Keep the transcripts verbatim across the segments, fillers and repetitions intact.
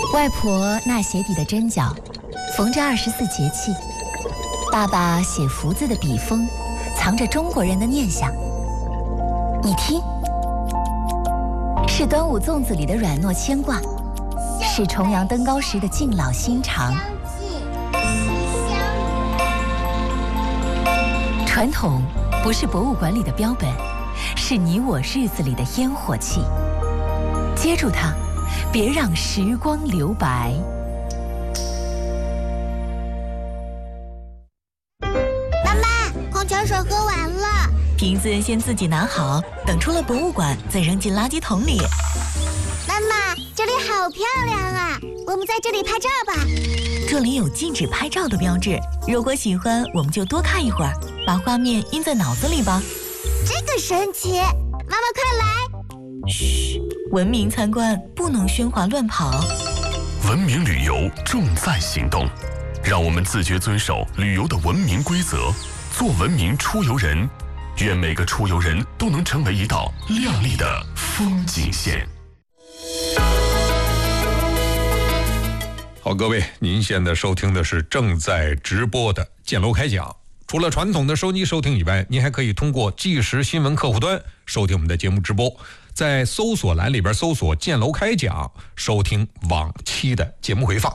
外婆纳鞋底的针脚，缝着二十四节气；爸爸写福字的笔锋，藏着中国人的念想。你听，是端午粽子里的软糯牵挂，是重阳登高时的敬老心肠。传统不是博物馆里的标本，是你我日子里的烟火气。接住它，别让时光留白。 妈妈，矿泉水喝完了， 瓶子先自己拿好，等出了博物馆再扔进垃圾桶里。 妈妈，这里好漂亮啊，我们在这里拍照吧。 这里有禁止拍照的标志，如果喜欢，我们就多看一会儿，把画面印在脑子里吧。 这个神奇，妈妈快来！ 嘘，文明参观不能喧哗乱跑。 文明旅游重在行动，让我们自觉遵守旅游的文明规则，做文明出游人。愿每个出游人都能成为一道亮丽的风景线。 好，各位，您现在收听的是正在直播的建楼开讲。除了传统的收机收听以外，您还可以通过即时新闻客户端收听我们的节目直播，在搜索栏里边搜索建楼开讲，收听往期的节目回放。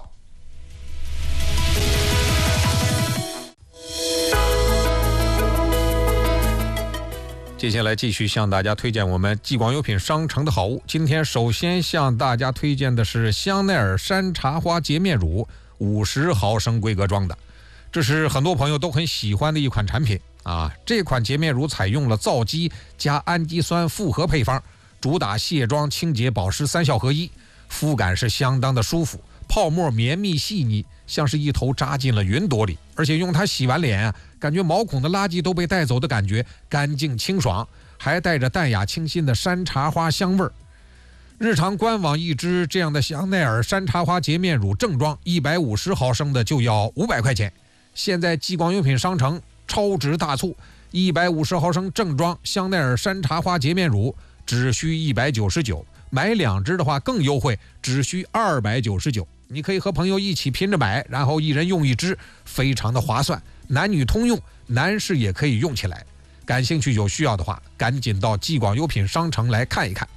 接下来继续向大家推荐我们继广优品商城的好物。今天首先向大家推荐的是香奈儿山茶花洁面乳，五十毫升规格装的，这是很多朋友都很喜欢的一款产品啊。这款洁面乳采用了皂基加氨基酸复合配方，主打卸妆、清洁、保湿三效合一，肤感是相当的舒服，泡沫绵密细腻，像是一头扎进了云朵里，而且用它洗完脸啊，感觉毛孔的垃圾都被带走的感觉，干净清爽，还带着淡雅清新的山茶花香味儿。日常官网一支这样的香奈儿山茶花洁面乳正装一百五十毫升的就要五百块钱，现在继广优品商城超值大促，一百五十毫升正装香奈儿山茶花洁面乳只需一百九十九，买两支的话更优惠，只需二百九十九。你可以和朋友一起拼着买，然后一人用一支，非常的划算，男女通用，男士也可以用起来。感兴趣有需要的话，赶紧到继广优品商城来看一看。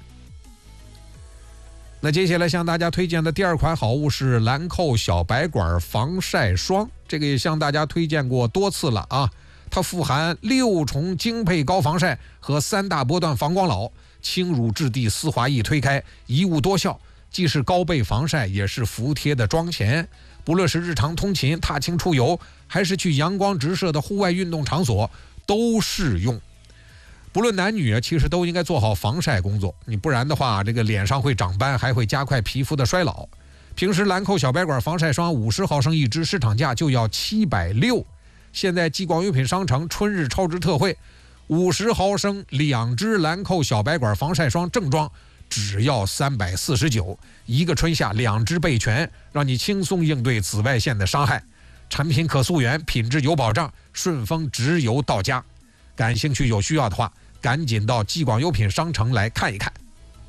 那接下来向大家推荐的第二款好物是兰蔻小白管防晒霜，这个也向大家推荐过多次了啊。它富含六重精配高防晒和三大波段防光老，轻乳质地，丝滑易推开，一物多效，既是高倍防晒，也是服帖的妆前。不论是日常通勤、踏青出游，还是去阳光直射的户外运动场所，都适用。不论男女，其实都应该做好防晒工作，你不然的话，这个脸上会长斑，还会加快皮肤的衰老。平时兰蔻小白管防晒霜五十毫升一支，市场价就要七百六，现在继广优品商城春日超值特惠，五十毫升两支兰蔻小白管防晒霜正装只要三百四十九，一个春夏两支备全，让你轻松应对紫外线的伤害。产品可溯源，品质有保障，顺丰直邮到家。感兴趣有需要的话，赶紧到继广优品商城来看一看。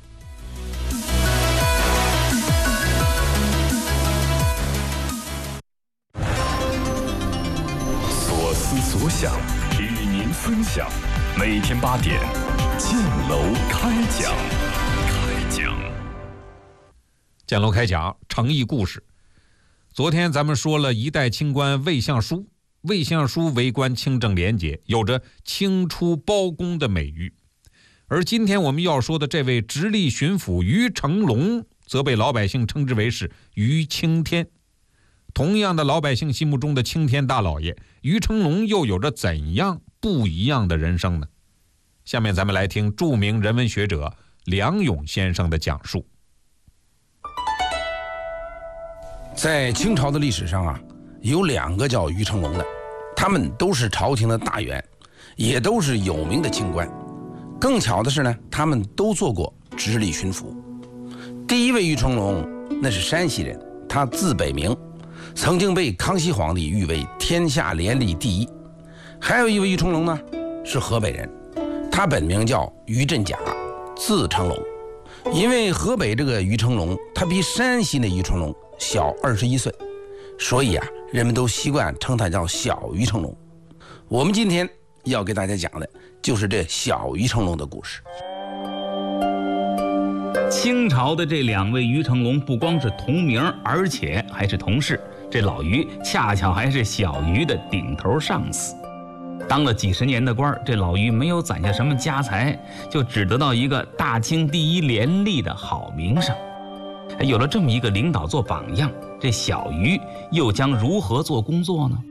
所思所想，与您分享。每天八点，建楼开讲。开讲。 建楼开讲，诚意故事。昨天咱们说了一代清官魏相书，魏相书为官清正廉洁，有着清出包公的美誉。而今天我们要说的这位直隶巡抚于成龙，则被老百姓称之为是于青天。同样的，老百姓心目中的青天大老爷于成龙又有着怎样不一样的人生呢？下面咱们来听著名人文学者梁永先生的讲述。 在清朝的历史上啊，有两个叫于成龙的，他们都是朝廷的大员，也都是有名的清官。更巧的是呢，他们都做过直隶巡抚。第一位于成龙，那是山西人，他字北明，曾经被康熙皇帝誉为天下廉吏第一。还有一位于成龙呢，是河北人，他本名叫于振甲，字成龙， 因为河北这个于成龙，他比山西的于成龙小二十一岁，所以啊，人们都习惯称他叫小于成龙。我们今天要给大家讲的就是这小于成龙的故事。 清朝的这两位于成龙不光是同名，而且还是同事。这老于恰巧还是小于的顶头上司。当了几十年的官，这老于没有攒下什么家财，就只得到一个大清第一廉吏的好名声。有了这么一个领导做榜样，这小于又将如何做工作呢？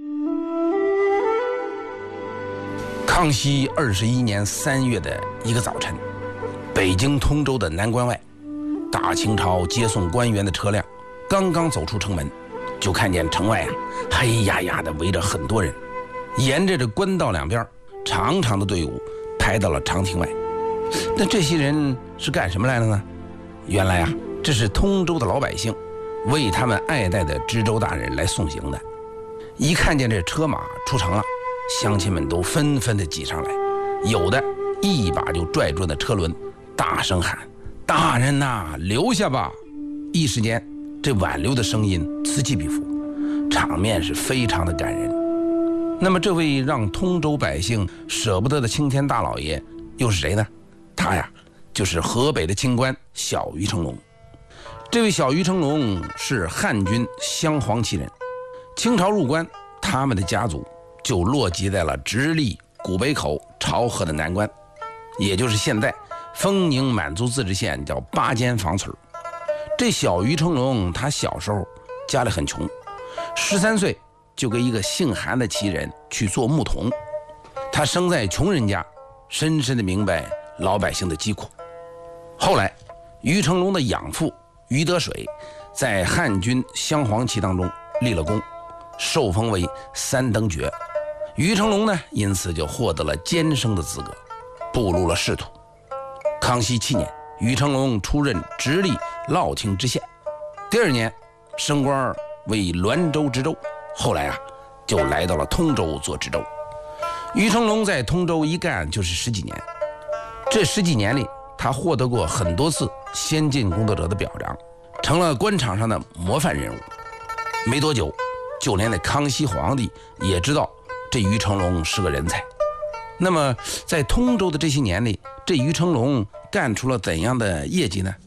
康熙二十一年三月的一个早晨，北京通州的南关外，大清朝接送官员的车辆刚刚走出城门，就看见城外啊黑压压的围着很多人，沿着这官道两边长长的队伍排到了长亭外。那这些人是干什么来了呢？原来啊，这是通州的老百姓为他们爱戴的知州大人来送行的。一看见这车马出城了，乡亲们都纷纷的挤上来，有的一把就拽住了车轮，大声喊：“大人呐，留下吧！”一时间，这挽留的声音此起彼伏，场面是非常的感人。那么这位让通州百姓舍不得的青天大老爷又是谁呢？他呀，就是河北的清官小于成龙。这位小于成龙是汉军镶黄旗人，清朝入关，他们的家族就落籍在了直隶古北口潮河的南关，也就是现在丰宁满族自治县叫八间房村。这小于成龙他小时候家里很穷，十三岁就给一个姓韩的旗人去做牧童。他生在穷人家，深深的明白老百姓的疾苦。后来于成龙的养父于德水在汉军镶黄旗当中立了功，受封为三等爵。于成龙呢，因此就获得了监生的资格，步入了仕途。康熙七年，于成龙出任直隶乐亭知县，第二年升官为滦州知州，后来啊就来到了通州做知州。于成龙在通州一干就是十几年，这十几年里他获得过很多次先进工作者的表彰，成了官场上的模范人物。没多久，就连那康熙皇帝也知道这于成龙是个人才。那么在通州的这些年里，这于成龙干出了怎样的业绩呢？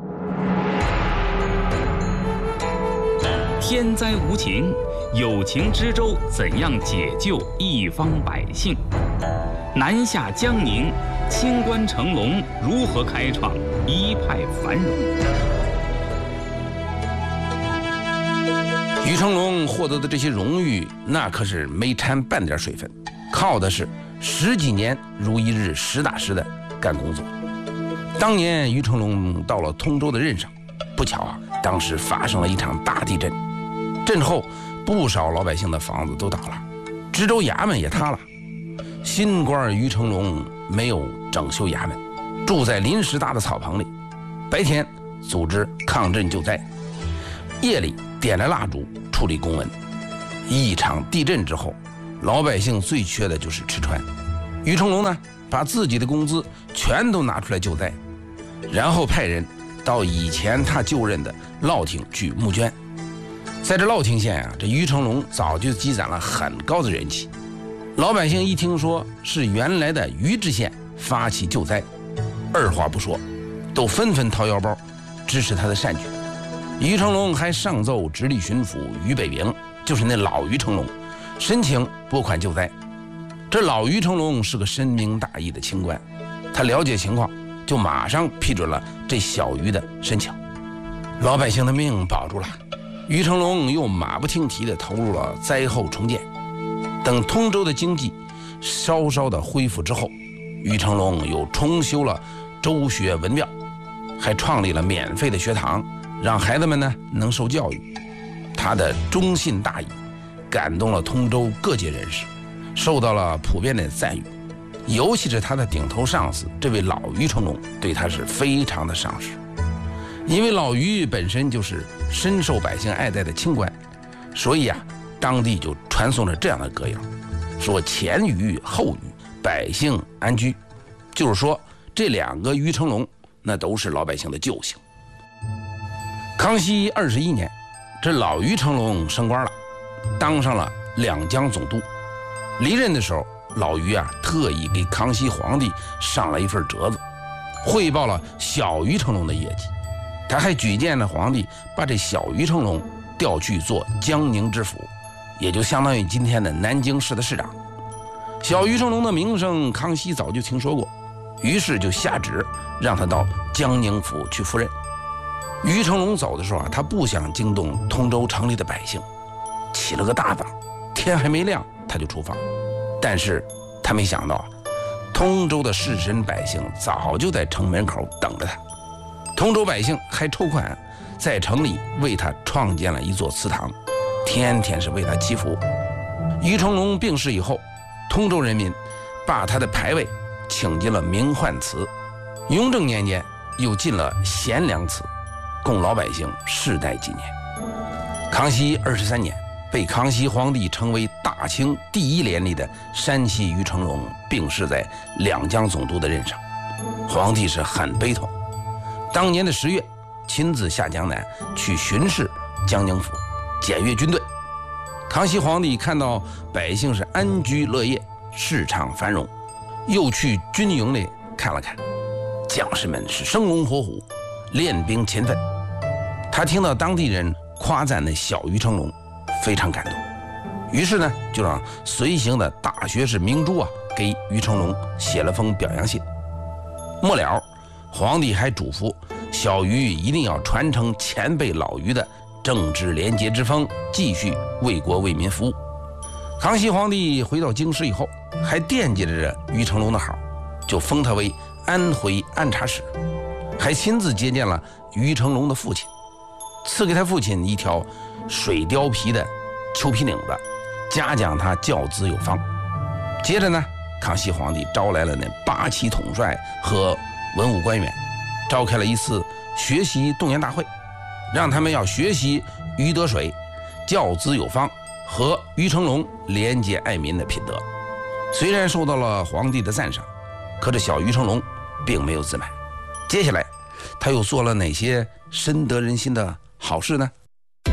天灾无情，有情知州怎样解救一方百姓？南下江宁，清官成龙如何开创一派繁荣？ 于成龙获得的这些荣誉，那可是没掺半点水分，靠的是十几年如一日，实打实的干工作。当年于成龙到了通州的任上，不巧啊，当时发生了一场大地震，震后不少老百姓的房子都倒了，知州衙门也塌了。新官于成龙没有整修衙门，住在临时搭的草棚里，白天组织抗震救灾，夜里点了蜡烛处理公文。一场地震之后，老百姓最缺的就是吃穿。于成龙呢，把自己的工资全都拿出来救灾，然后派人到以前他就任的乐亭去募捐。在这乐亭县啊，这于成龙早就积攒了很高的人气。老百姓一听说是原来的于知县发起救灾，二话不说，都纷纷掏腰包支持他的善举。于成龙还上奏直隶巡抚于北平，就是那老于成龙，申请拨款救灾。这老于成龙是个深明大义的清官，他了解情况，就马上批准了这小于的申请。老百姓的命保住了，于成龙又马不停蹄地投入了灾后重建。等通州的经济稍稍的恢复之后，于成龙又重修了州学文庙，还创立了免费的学堂，让孩子们呢能受教育。他的忠信大义感动了通州各界人士，受到了普遍的赞誉。尤其是他的顶头上司这位老于成龙对他是非常的赏识。因为老于本身就是深受百姓爱戴的清官，所以啊当地就传颂着这样的歌谣，说前于后于，百姓安居。就是说这两个于成龙那都是老百姓的救星。康熙二十一年，这老于成龙升官了，当上了两江总督。离任的时候，老于啊特意给康熙皇帝上了一份折子，汇报了小于成龙的业绩。他还举荐了皇帝把这小于成龙调去做江宁知府，也就相当于今天的南京市的市长。小于成龙的名声康熙早就听说过，于是就下旨让他到江宁府去赴任。于成龙走的时候啊，他不想惊动通州城里的百姓，起了个大早，天还没亮他就出发。但是他没想到啊，通州的士绅百姓早就在城门口等着他。通州百姓还筹款在城里为他创建了一座祠堂，天天是为他祈福。于成龙病逝以后，通州人民把他的牌位请进了明焕祠，雍正年间又进了贤良祠，供老百姓世代纪念。康熙二十三年，被康熙皇帝称为大清第一廉吏的山西于成龙病逝在两江总督的任上，皇帝是很悲痛。当年的十月，亲自下江南去巡视江宁府，检阅军队。康熙皇帝看到百姓是安居乐业，市场繁荣，又去军营里看了看，将士们是生龙活虎，练兵勤奋。他听到当地人夸赞的小于成龙，非常感动，于是呢，就让随行的大学士明珠啊给于成龙写了封表扬信。末了，皇帝还嘱咐小于一定要传承前辈老于的正直廉洁之风，继续为国为民服务。康熙皇帝回到京师以后，还惦记着于成龙的好，就封他为安徽按察使，还亲自接见了于成龙的父亲，赐给他父亲一条水貂皮的裘皮领子，嘉奖他教子有方。接着呢，康熙皇帝招来了那八旗统帅和文武官员，召开了一次学习动员大会，让他们要学习于德水、教子有方和于成龙廉洁爱民的品德。虽然受到了皇帝的赞赏，可这小于成龙并没有自满。接下来他又做了哪些深得人心的好事呢？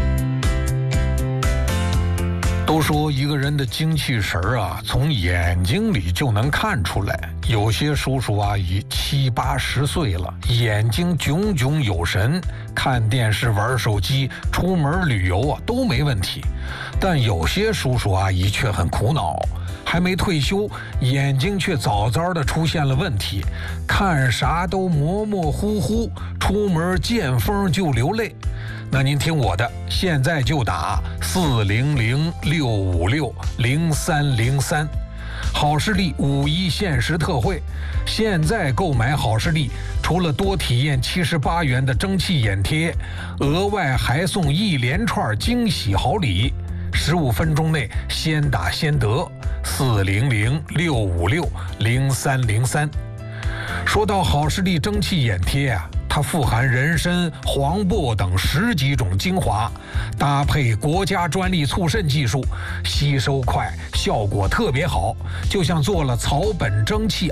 都说一个人的精气神儿啊，从眼睛里就能看出来。有些叔叔阿姨七八十岁了，眼睛炯炯有神，看电视、玩手机、出门旅游啊都没问题。但有些叔叔阿姨却很苦恼，还没退休，眼睛却早早的出现了问题，看啥都模模糊糊，出门见风就流泪。那您听我的，现在就打四零零六五六零三零三，好视力五一限时特惠，现在购买好视力，除了多体验七十八元的蒸汽眼贴，额外还送一连串惊喜好礼，十五分钟内先打先得，四零零六五六零三零三。说到好视力蒸汽眼贴啊，它富含人参、黄柏等十几种精华，搭配国家专利促渗技术，吸收快，效果特别好，就像做了草本蒸汽